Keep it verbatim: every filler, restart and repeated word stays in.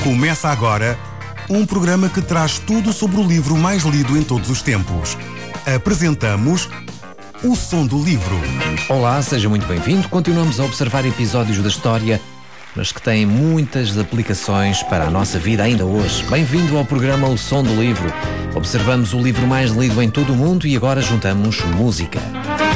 Começa agora um programa que traz tudo sobre o livro mais lido em todos os tempos. Apresentamos O Som do Livro. Olá, seja muito bem-vindo. Continuamos a observar episódios da história, mas que têm muitas aplicações para a nossa vida ainda hoje. Bem-vindo ao programa O Som do Livro. Observamos o livro mais lido em todo o mundo e agora juntamos música.